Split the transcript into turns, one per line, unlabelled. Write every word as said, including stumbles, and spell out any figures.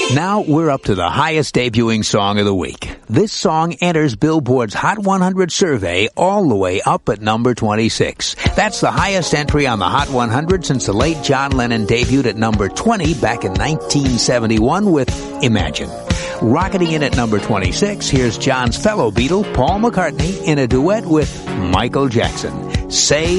Now we're up to the highest debuting song of the week. This song enters Billboard's Hot one hundred survey all the way up at number twenty-six. That's the highest entry on the Hot one hundred since the late John Lennon debuted at number twenty back in nineteen seventy-one with Imagine. Rocketing in at number twenty-six, here's John's fellow Beatle, Paul McCartney, in a duet with Michael Jackson. Say